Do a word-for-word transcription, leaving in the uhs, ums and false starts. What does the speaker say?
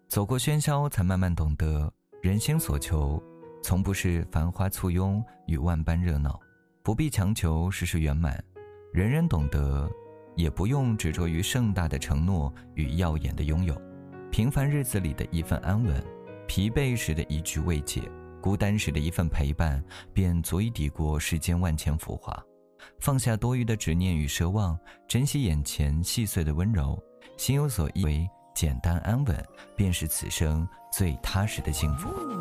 走过喧嚣，才慢慢懂得，人心所求，从不是繁花簇拥与万般热闹，不必强求事事圆满，人人懂得，也不用执着于盛大的承诺与耀眼的拥有。平凡日子里的一份安稳，疲惫时的一句慰藉，孤单时的一份陪伴，便足以抵过世间万千浮华。放下多余的执念与奢望，珍惜眼前细碎的温柔，心有所依为，简单安稳，便是此生最踏实的幸福。